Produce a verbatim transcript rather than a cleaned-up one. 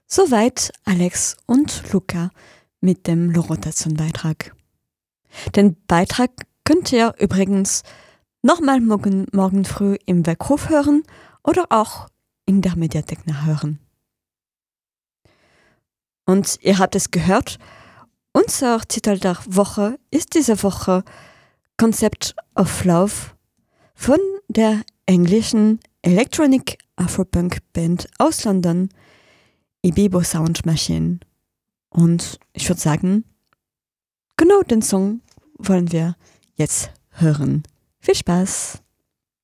Soweit Alex und Luca mit dem Lorotation-Beitrag. Den Beitrag könnt ihr übrigens nochmal morgen, morgen früh im Weckruf hören oder auch in der Mediathek nachhören. Und ihr habt es gehört, unser Titel der Woche ist diese Woche Concept of Love von der englischen Electronic Afropunk Band aus London, Ibibo Sound Machine. Und ich würde sagen, genau den Song wollen wir jetzt hören. Viel Spaß!